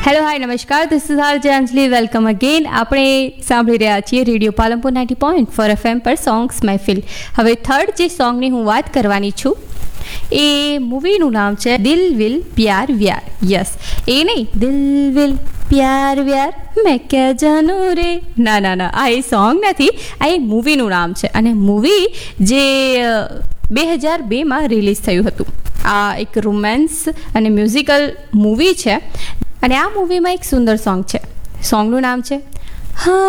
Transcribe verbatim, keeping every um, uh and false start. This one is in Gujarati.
હેલો હાય નમસ્કાર, this is RJ Anjali. Welcome again. આપણે સાંભળી રહ્યા છીએ radio Palanpur ninety point four FM પર સોંગ્સ મહેફિલ. હવે થર્ડ જે સોંગની હું વાત કરવાની છું એ મૂવીનું નામ છે દિલ વિલ પ્યાર વ્યાર. યસ, એ નહીં દિલ વિલ પ્યાર વ્યાર મેં ક્યાં જાનું રે. ના ના ના, આ એ સોંગ નથી, આ એ મૂવીનું નામ છે. અને મૂવી જે બે હજાર બેમાં રિલીઝ થયું હતું. આ એક રોમેન્સ અને મ્યુઝિકલ મૂવી છે. અને આ મૂવીમાં એક સુંદર સોંગ છે. સોંગનું નામ છે હા